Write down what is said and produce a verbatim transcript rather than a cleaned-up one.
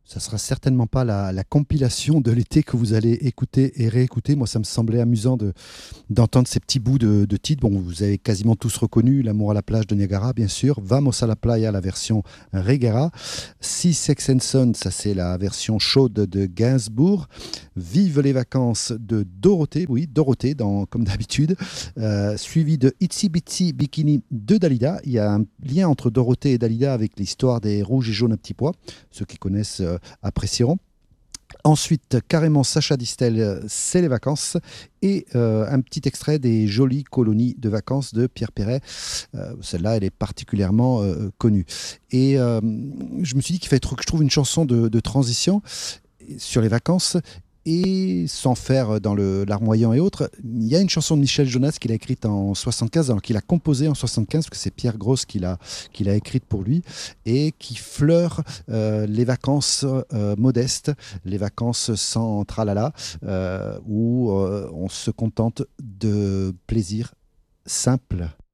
Ça sera certainement pas la, la compilation de l'été que vous allez écouter et réécouter. Moi, ça me semblait amusant de, d'entendre ces petits bouts de, de titres. Bon, vous avez quasiment tous reconnu L'amour à la plage de Niagara, bien sûr. Vamos a la playa, la version Regara. Si Sex and Son, ça c'est la version chaude de Gainsbourg. Vive les vacances de Dorothée, oui, Dorothée, dans, comme d'habitude. Euh, suivi de Itsy Bitsy Bikini de Dalida. Il y a un lien entre Dorothée et Dalida avec l'histoire des rouges et jaunes à petits pois. Ceux qui connaissent euh, apprécieront. Ensuite, carrément Sacha Distel, c'est les vacances. Et euh, un petit extrait des jolies colonies de vacances de Pierre Perret. Euh, celle-là, elle est particulièrement euh, connue. Et euh, je me suis dit qu'il fallait que je trouve une chanson de, de transition sur les vacances. Et sans faire dans le larmoyant et autres, il y a une chanson de Michel Jonas qu'il a écrite en soixante-quinze, alors qu'il a composé en soixante-quinze, parce que c'est Pierre Grosse qui l'a, qui l'a écrite pour lui, et qui fleure euh, les vacances euh, modestes, les vacances sans tralala, euh, où euh, on se contente de plaisirs simples.